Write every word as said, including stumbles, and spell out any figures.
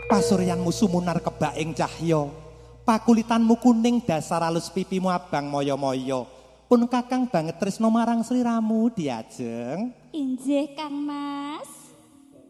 Pasuryanmu sumunar kebak ing cahya. Pakulitanmu kuning dasar alus pipimu abang moyo-moyo. Pun kakang banget tresno marang sliramu Diajeng. Injih Kang Mas.